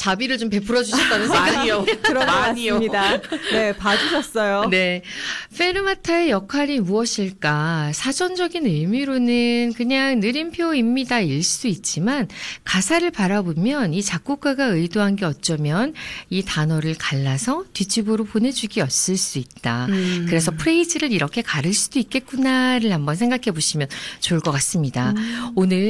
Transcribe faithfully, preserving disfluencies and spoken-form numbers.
자비를 좀 베풀어 주셨다는 생각이 많이요. 들어봤습니다. 네, 봐주셨어요. 네. 페르마타의 역할이 무엇일까? 사전적인 의미로는 그냥 느림표입니다일 수 있지만 가사를 바라보면 이 작곡가가 의도한 게 어쩌면 이 단어를 갈라서 뒷집으로 보내주기였을 수 있다. 음. 그래서 프레이즈를 이렇게 가를 수도 있겠구나를 한번 생각해 보시면 좋을 것 같습니다. 음. 오늘